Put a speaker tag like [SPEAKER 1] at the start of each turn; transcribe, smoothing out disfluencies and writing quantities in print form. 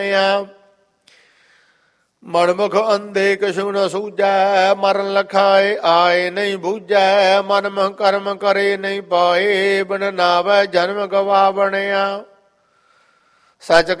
[SPEAKER 1] ਮਨਮੁਖ ਅੰਧੇ ਕਿਛੁ ਨ ਸੂਝੈ, ਮਰਨ ਲਖਾਏ ਆਏ ਨਹੀਂ ਬੂਝੈ। ਮਨ ਮਹ ਕਰਮ ਕਰੇ ਨਹੀਂ ਪਾਏ, ਬਿਨ ਨਾਵੈ ਜਨਮ ਗਵਾ ਬਣਿਆ। ਸਚ